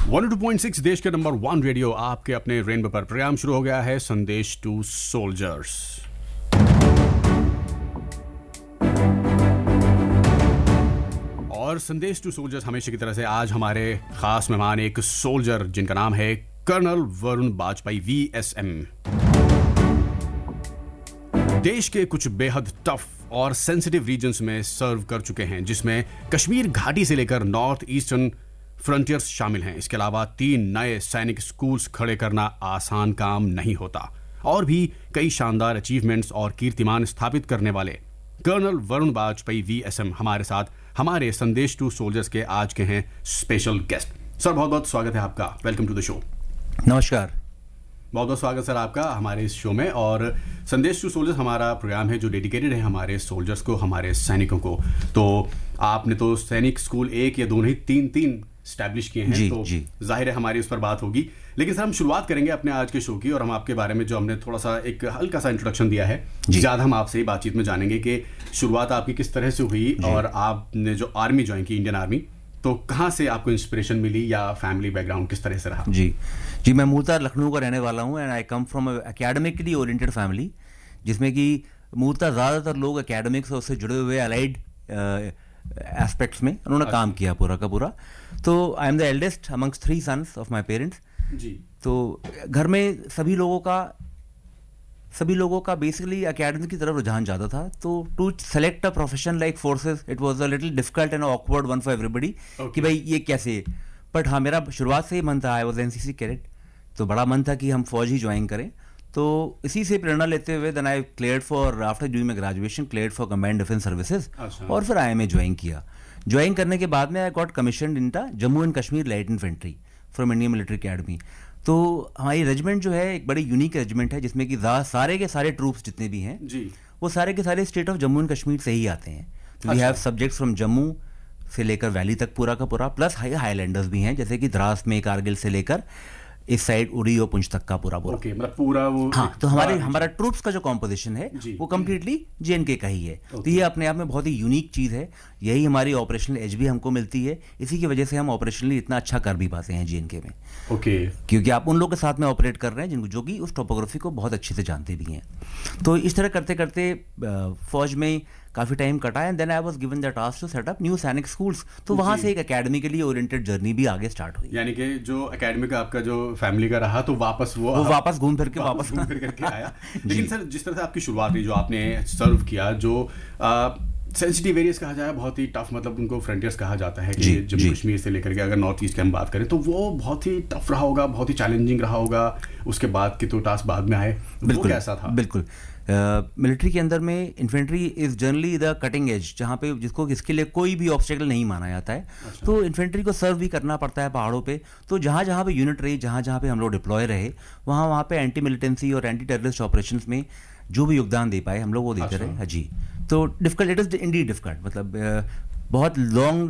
102.6 देश के number 1 radio आपके अपने रेनबो पर प्रोग्राम शुरू हो गया है संदेश टू सोल्जर्स। और संदेश टू सोल्जर्स हमेशा की तरह से आज हमारे खास मेहमान एक सोल्जर जिनका नाम है कर्नल वरुण बाजपेयी VSM। देश के कुछ बेहद टफ और सेंसिटिव रीजन्स में सर्व कर चुके हैं, जिसमें कश्मीर घाटी से लेकर नॉर्थ ईस्टर्न फ्रंटियर्स शामिल हैं। इसके अलावा 3 नए सैनिक स्कूल्स खड़े करना आसान काम नहीं होता और भी कई शानदार अचीवमेंट्स और कीर्तिमान स्थापित करने वाले कर्नल वरुण बाजपेयी VSM हमारे साथ हमारे संदेश टू सोल्जर्स के आज के हैं स्पेशल गेस्ट। सर बहुत बहुत स्वागत है आपका, वेलकम टू द शो। नमस्कार, बहुत बहुत स्वागत सर आपका हमारे इस शो में। और संदेश टू सोल्जर्स हमारा प्रोग्राम है जो डेडिकेटेड है हमारे सोल्जर्स को, हमारे सैनिकों को। तो आपने तो सैनिक स्कूल 1 या 2 नहीं 3 स्टैब्लिश किए हैं, तो जाहिर है हमारी उस पर बात होगी। लेकिन सर हम शुरुआत करेंगे अपने आज के शो की, और हम आपके बारे में जो हमने थोड़ा सा एक हल्का सा इंट्रोडक्शन दिया है, ज़्यादा हम आपसे ही बातचीत में जानेंगे कि शुरुआत आपकी किस तरह से हुई और आपने जो आर्मी ज्वाइन की, इंडियन आर्मी, तो कहाँ से आपको इंस्पिरेशन मिली या फैमिली बैकग्राउंड किस तरह से रहा? जी मैं मूलतः लखनऊ का रहने वाला हूँ and I come from academically oriented family, जिसमें कि मूलतः ज़्यादातर लोग एकेडमिक्स और उससे जुड़े हुए अलाइड एस्पेक्ट्स में उन्होंने काम किया पूरा का पूरा। तो I am the eldest amongst 3 sons of my parents. तो घर में सभी लोगों का बेसिकली एकेडमिक की तरफ रुझान ज़्यादा था। तो to select a profession like forces it was a little difficult and awkward one for everybody कि भाई ये कैसे। बट हाँ, मेरा शुरुआत से ही मन था, आई वाज NCC कैडेट, तो बड़ा मन था कि हम फौज ही ज्वाइन करें। तो इसी से प्रेरणा लेते हुए then I cleared for after doing my graduation cleared for command defence services और फिर IMA ज्वाइन किया। ज्वाइन करने के बाद में I got commissioned in Jammu and Kashmir light infantry from Indian military academy. तो हमारी रेजिमेंट जो है एक बड़ी यूनिक रेजिमेंट है, जिसमें कि सारे के सारे ट्रूप्स जितने भी हैं वो सारे के सारे state of Jammu and Kashmir से ही आते हैं। तो we have subjects from Jammu से लेकर वैली तक पूरा का पूरा, प्लस हाईलैंडर्स भी हैं, जैसे कि द्रास में कारगिल से लेकर इस साइड उड़ी और पुंछ तक का पूरा मतलब पूरा वो। हाँ, तो हमारा ट्रूप्स का जो कॉम्पोजिशन है वो कम्प्लीटली JNK का ही है। तो ये अपने आप में बहुत ही यूनिक चीज़ है। यही हमारी ऑपरेशनल एज भी हमको मिलती है, इसी की वजह से हम ऑपरेशनली इतना अच्छा कर भी पाते हैं JNK में। क्योंकि आप उन लोगों के साथ में ऑपरेट कर रहे हैं जिनको जो कि उस टोपोग्राफी को बहुत अच्छे से जानते भी हैं। तो इस तरह करते करते फौज में काफ़ी टाइम कटा and then I was given the task to set up new सैनिक स्कूल्स। तो वहाँ से एक एकेडमिकली ओरिएंटेड जर्नी भी आगे स्टार्ट हुई। यानी कि जो एकेडमी का आपका जो फैमिली का रहा, तो वापस वो वापस घूम फिर करके आया। लेकिन सर जिस तरह से आपकी शुरुआत हुई, जो आपने सर्व किया, जो सेंसिटिव एरियाज कहा जाए, बहुत ही टफ, मतलब उनको फ्रंटियर्स कहा जाता है कि जम्मू कश्मीर से लेकर के अगर नॉर्थ ईस्ट की हम बात करें तो वो बहुत ही टफ रहा होगा, बहुत ही चैलेंजिंग रहा होगा। उसके बाद के तो टास्क बाद में आए, बिल्कुल कैसा था? बिल्कुल मिलिट्री के अंदर में infantry is generally the cutting edge, जहाँ पे जिसको इसके लिए कोई भी ऑब्स्टेकल नहीं माना जाता है। तो इन्फेंट्री को सर्व भी करना पड़ता है पहाड़ों पे। तो जहाँ जहाँ पे यूनिट रही, जहाँ जहाँ पे हम लोग डिप्लॉय रहे, वहाँ पे एंटी मिलिटेंसी और एंटी टेररिस्ट ऑपरेशंस में जो भी योगदान दे पाए हम लोग वो देते रहे। जी, तो difficult, it is Indeed difficult, मतलब बहुत लॉन्ग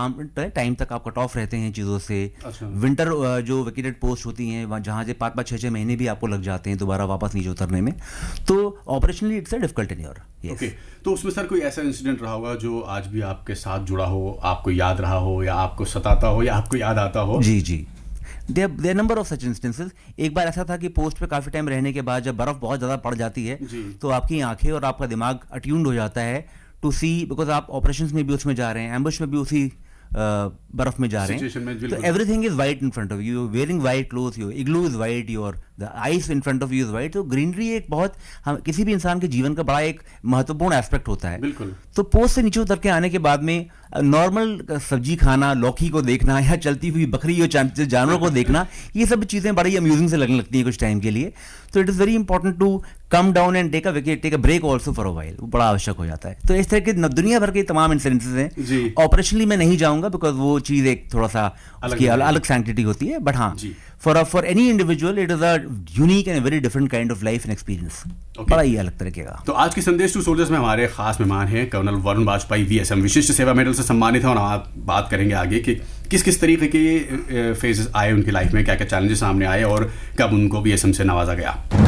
टाइम तक आप कट ऑफ रहते हैं चीज़ों से। विंटर जो वेकेटेड पोस्ट होती हैं वहाँ, जहाँ से 5-5, 6-6 महीने भी आपको लग जाते हैं दोबारा वापस नीचे उतरने में। तो operationally it's a difficult tenure. Okay, तो उसमें सर कोई ऐसा इंसिडेंट रहा होगा जो आज भी आपके साथ जुड़ा हो, आपको याद रहा हो, या आपको सताता हो, या आपको याद आता हो? जी their number of such instances. एक बार ऐसा था कि पोस्ट पे काफ़ी टाइम रहने के बाद जब बर्फ़ बहुत ज़्यादा पड़ जाती है तो आपकी आंखें और आपका दिमाग अट्यून्ड हो जाता है टू सी, बिकॉज आप ऑपरेशंस में भी उसमें जा रहे हैं, एम्बुश में भी उसी बर्फ में जा रहे हैं। तो everything is white in front of you, wearing white cloth, your igloo is white, your the ice in front of you is white. तो ग्रीनरी एक बहुत किसी भी इंसान के जीवन का बड़ा एक महत्वपूर्ण एस्पेक्ट होता है। बिल्कुल। तो पोस्ट से नीचे उतर के आने के बाद में नॉर्मल सब्जी खाना, लौकी को देखना या चलती हुई बकरी या जानवरों को देखना, ये सब चीज़ें बड़ी अम्यूजिंग से लगने लगती हैं कुछ टाइम के लिए। तो it is very important to come down and take a break also for a while, वो बड़ा आवश्यक हो जाता है। तो इस तरह के दुनिया भर के तमाम इंसिडेंसेस हैं। ऑपरेशनली मैं नहीं जाऊंगा बिकॉज वो चीज़ एक थोड़ा सा उसकी अलग सैंक्टिटी होती है। बट हाँ, for any individual it is a unique and very different kind of life and experience, बड़ा ही अलग तरीके का। तो आज के संदेश टू सोल्जर्स में हमारे खास मेहमान हैं कर्नल वरुण बाजपेयी VSM, विशिष्ट सेवा मेडल से सम्मानित है। और आप बात करेंगे आगे कि किस किस तरीके के फेजेस आए उनकी लाइफ में, क्या क्या चैलेंजेस सामने आए और कब उनको VSM से नवाजा गया।